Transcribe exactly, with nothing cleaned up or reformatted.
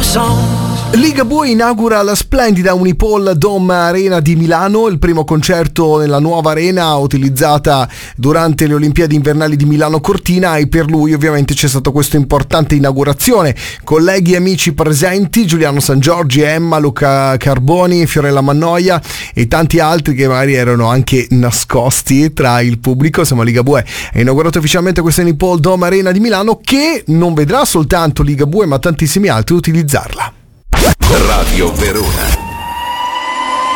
Ligabue inaugura la splendida Unipol Dome Arena di Milano, il primo concerto nella nuova arena utilizzata durante le Olimpiadi invernali di Milano Cortina, e per lui ovviamente c'è stata questa importante inaugurazione. Colleghi e amici presenti, Giuliano Sangiorgi, Emma, Luca Carboni, Fiorella Mannoia e tanti altri che magari erano anche nascosti tra il pubblico. Insomma, Ligabue ha inaugurato ufficialmente questa Unipol Dome Arena di Milano, che non vedrà soltanto Ligabue ma tantissimi altri utilizzarla. Radio Verona.